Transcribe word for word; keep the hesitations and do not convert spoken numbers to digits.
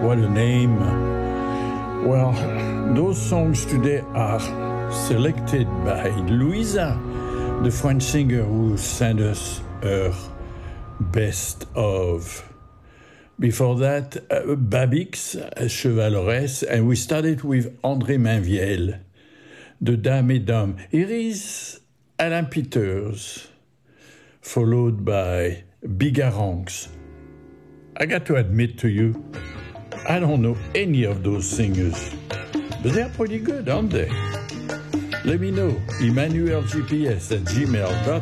What a name. Well, those songs today are selected by Louisa, the French singer who sent us her best of. Before that, uh, Babix, Chevalores, and we started with André Mainviel, de Dames et Dames. Here is Alain Peters, followed by Bigaranx. I got to admit to you, I don't know any of those singers, but they're pretty good, aren't they? Let me know, emmanuelgps at gmail dot